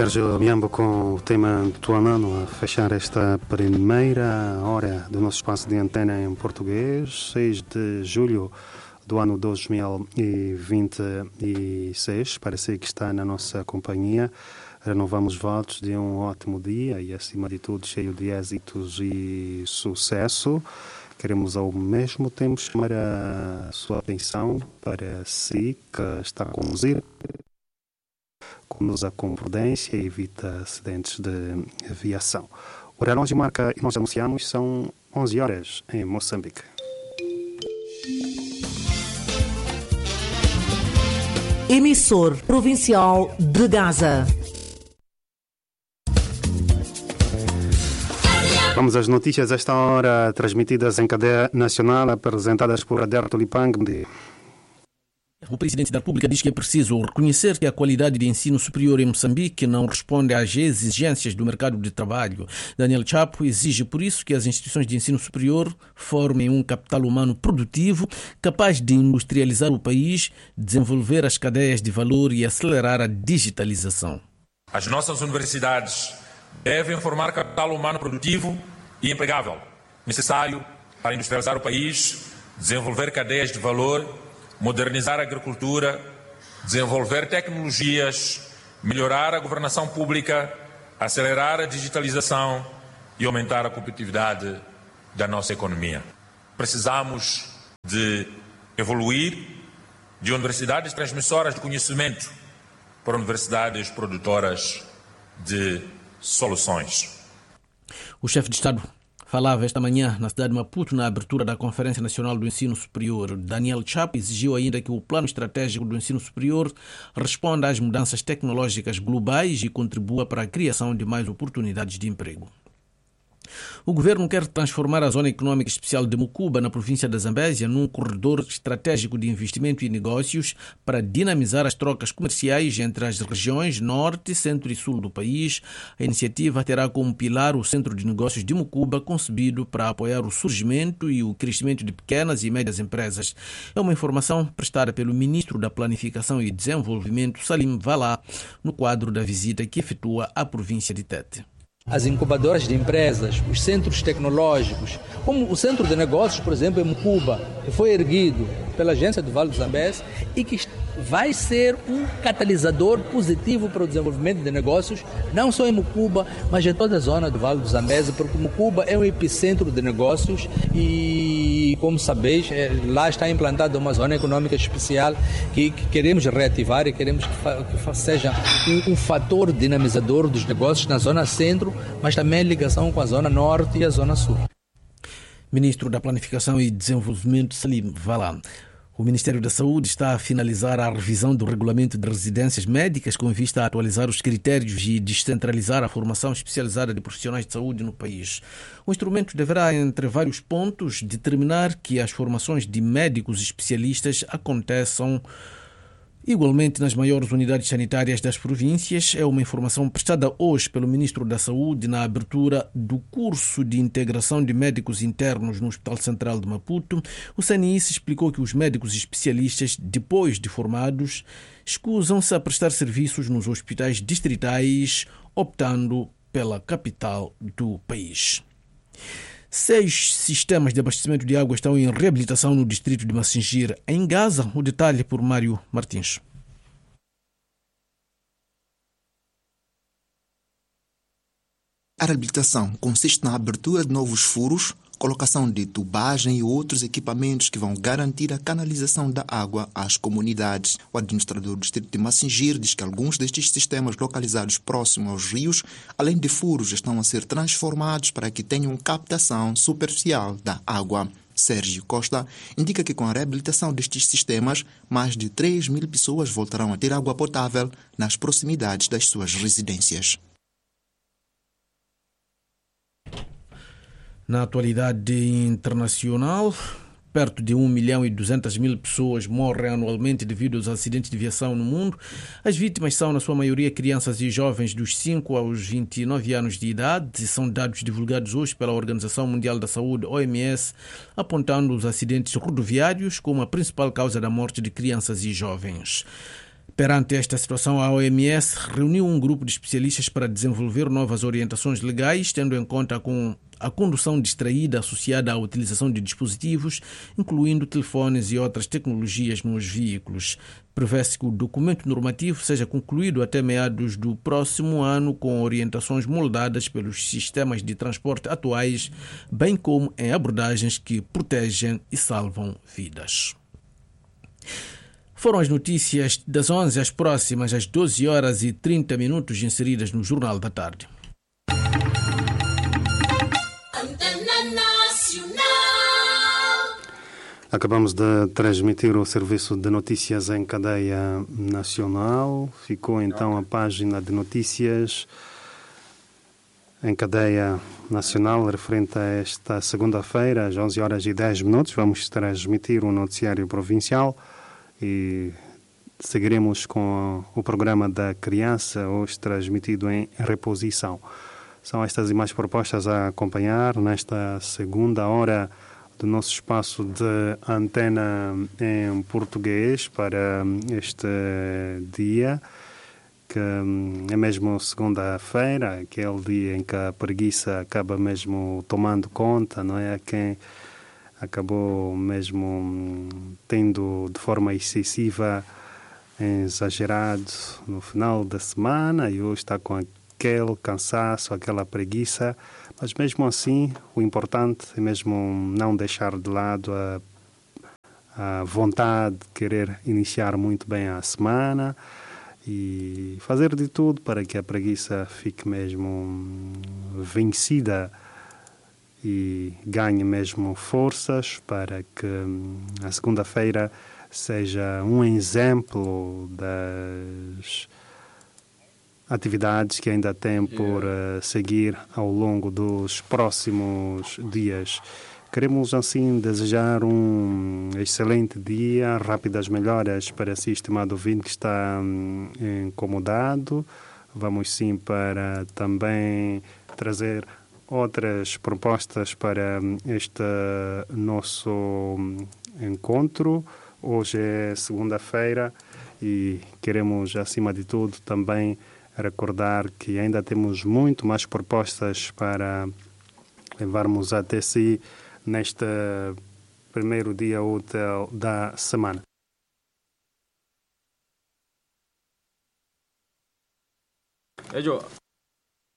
Sérgio Miambo com o tema do Tuanano a fechar esta primeira hora do nosso espaço de antena em português, 6 de julho do ano 2026. Parece que está na nossa companhia. Renovamos votos de um ótimo dia e, acima de tudo, cheio de êxitos e sucesso. Queremos, ao mesmo tempo, chamar a sua atenção para si, que está a conduzir, com prudência e evita acidentes de aviação. O relógio marca, e nós anunciamos, são 11 horas em Moçambique. Emissor provincial de Gaza. Vamos às notícias esta hora, transmitidas em cadeia nacional, apresentadas por Aderto Lipang. O Presidente da República diz que é preciso reconhecer que a qualidade de ensino superior em Moçambique não responde às exigências do mercado de trabalho. Daniel Chapo exige, por isso, que as instituições de ensino superior formem um capital humano produtivo, capaz de industrializar o país, desenvolver as cadeias de valor e acelerar a digitalização. As nossas universidades devem formar capital humano produtivo e empregável, necessário para industrializar o país, desenvolver cadeias de valor, modernizar a agricultura, desenvolver tecnologias, melhorar a governação pública, acelerar a digitalização e aumentar a competitividade da nossa economia. Precisamos de evoluir de universidades transmissoras de conhecimento para universidades produtoras de soluções. O chefe de Estado falava esta manhã na cidade de Maputo na abertura da Conferência Nacional do Ensino Superior. Daniel Chapo exigiu ainda que o plano estratégico do ensino superior responda às mudanças tecnológicas globais e contribua para a criação de mais oportunidades de emprego. O governo quer transformar a Zona Econômica Especial de Mucuba, na província da Zambésia, num corredor estratégico de investimento e negócios para dinamizar as trocas comerciais entre as regiões norte, centro e sul do país. A iniciativa terá como pilar o Centro de Negócios de Mucuba, concebido para apoiar o surgimento e o crescimento de pequenas e médias empresas. É uma informação prestada pelo Ministro da Planificação e Desenvolvimento, Salim Valá, no quadro da visita que efetua à província de Tete. As incubadoras de empresas, os centros tecnológicos, como o Centro de Negócios, por exemplo, em Mucuba, que foi erguido pela Agência do Vale do Zambésia e que vai ser um catalisador positivo para o desenvolvimento de negócios, não só em Mucuba, mas em toda a zona do Vale do Zambésia, porque Mucuba é um epicentro de negócios e, como sabeis, lá está implantada uma zona econômica especial que queremos reativar e queremos que seja um fator dinamizador dos negócios na zona centro, mas também em ligação com a zona norte e a zona sul. Ministro da Planificação e Desenvolvimento, Salim Valá. O Ministério da Saúde está a finalizar a revisão do regulamento de residências médicas com vista a atualizar os critérios e descentralizar a formação especializada de profissionais de saúde no país. O instrumento deverá, entre vários pontos, determinar que as formações de médicos especialistas aconteçam igualmente nas maiores unidades sanitárias das províncias. É uma informação prestada hoje pelo Ministro da Saúde na abertura do curso de integração de médicos internos no Hospital Central de Maputo. O CNIS explicou que os médicos especialistas, depois de formados, escusam-se a prestar serviços nos hospitais distritais, optando pela capital do país. 6 sistemas de abastecimento de água estão em reabilitação no distrito de Massingir, em Gaza. O detalhe por Mário Martins. A reabilitação consiste na abertura de novos furos, colocação de tubagem e outros equipamentos que vão garantir a canalização da água às comunidades. O administrador do distrito de Massingir diz que alguns destes sistemas localizados próximos aos rios, além de furos, estão a ser transformados para que tenham captação superficial da água. Sérgio Costa indica que com a reabilitação destes sistemas, mais de 3.000 pessoas voltarão a ter água potável nas proximidades das suas residências. Na atualidade internacional, perto de 1.200.000 pessoas morrem anualmente devido aos acidentes de aviação no mundo. As vítimas são, na sua maioria, crianças e jovens dos 5 aos 29 anos de idade, e são dados divulgados hoje pela Organização Mundial da Saúde, OMS, apontando os acidentes rodoviários como a principal causa da morte de crianças e jovens. Perante esta situação, a OMS reuniu um grupo de especialistas para desenvolver novas orientações legais, tendo em conta com a condução distraída associada à utilização de dispositivos, incluindo telefones e outras tecnologias nos veículos. Prevê-se que o documento normativo seja concluído até meados do próximo ano, com orientações moldadas pelos sistemas de transporte atuais, bem como em abordagens que protegem e salvam vidas. Foram as notícias das 11 às próximas às 12 horas e 30 minutos inseridas no Jornal da Tarde. Acabamos de transmitir o serviço de notícias em cadeia nacional. Ficou então a página de notícias em cadeia nacional referente a esta segunda-feira, às 11 horas e 10 minutos. Vamos transmitir o noticiário provincial e seguiremos com o programa da criança, hoje transmitido em reposição. São estas e mais propostas a acompanhar nesta segunda hora do nosso espaço de antena em português para este dia, que é mesmo segunda-feira, aquele dia em que a preguiça acaba mesmo tomando conta, não é? Quem acabou mesmo tendo de forma excessiva, exagerado no final da semana e hoje está com aquele cansaço, aquela preguiça, mas mesmo assim o importante é mesmo não deixar de lado a vontade de querer iniciar muito bem a semana e fazer de tudo para que a preguiça fique mesmo vencida e ganhe mesmo forças para que a segunda-feira seja um exemplo das atividades que ainda tem por seguir ao longo dos próximos dias. Queremos assim desejar um excelente dia, rápidas melhoras para si, estimado ouvinte que está incomodado. Vamos sim para também trazer outras propostas para este nosso encontro. Hoje é segunda-feira e queremos, acima de tudo, também recordar que ainda temos muito mais propostas para levarmos até si neste primeiro dia útil da semana.